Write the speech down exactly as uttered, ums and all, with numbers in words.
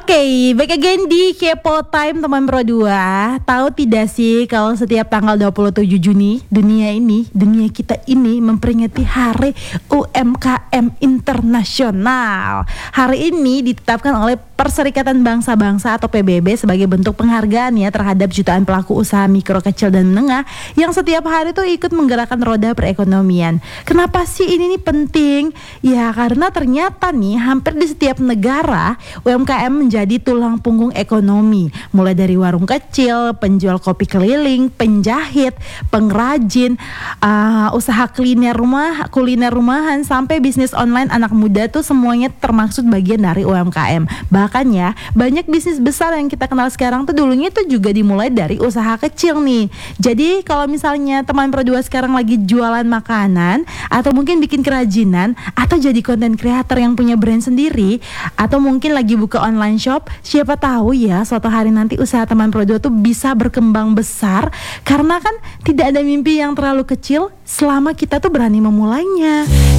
Oke, back again di Kepo Time teman Pro dua. Tahu tidak sih kalau setiap tanggal dua puluh tujuh Juni dunia ini, dunia kita ini memperingati Hari U M K M Internasional. Hari ini ditetapkan oleh Perserikatan Bangsa-Bangsa atau P B B sebagai bentuk penghargaan ya terhadap jutaan pelaku usaha mikro, kecil dan menengah yang setiap hari tuh ikut menggerakkan roda perekonomian. Kenapa sih ini nih penting? Ya karena ternyata nih hampir di setiap negara U M K M menjadi tulang punggung ekonomi, mulai dari warung kecil, penjual kopi keliling, penjahit, pengrajin, uh, usaha kuliner rumah, kuliner rumahan sampai bisnis online anak muda tuh semuanya termaksud bagian dari U M K M. Bahkan ya banyak bisnis besar yang kita kenal sekarang tuh dulunya tuh juga dimulai dari usaha kecil nih. Jadi kalau misalnya teman Pro dua sekarang lagi jualan makanan atau mungkin bikin kerajinan atau jadi konten kreator yang punya brand sendiri atau mungkin lagi buka online shop, siapa tahu ya suatu hari nanti usaha teman Pro dua tuh bisa berkembang besar karena kan tidak ada mimpi yang terlalu kecil selama kita tuh berani memulainya.